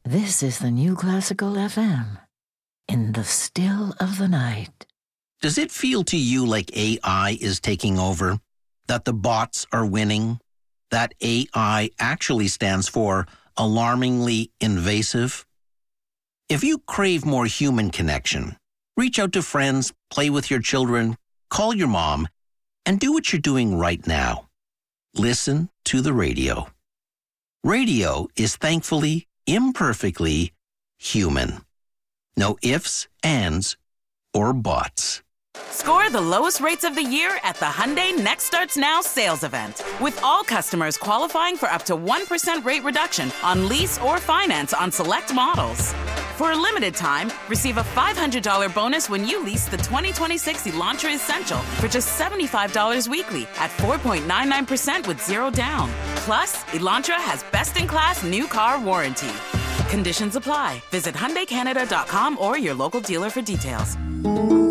This is the New Classical FM. In the still of the night. Does it feel to you like AI is taking over? That the bots are winning? That AI actually stands for alarmingly invasive? If you crave more human connection, reach out to friends, play with your children, call your mom, and do what you're doing right now. Listen to the radio. Radio is thankfully, imperfectly human. No ifs, ands, or buts. Score the lowest rates of the year at the Hyundai Next Starts Now sales event. With all customers qualifying for up to 1% rate reduction on lease or finance on select models. For a limited time, receive a $500 bonus when you lease the 2026 Elantra Essential for just $75 weekly at 4.99% with zero down. Plus, Elantra has best-in-class new car warranty. Conditions apply. Visit HyundaiCanada.com or your local dealer for details.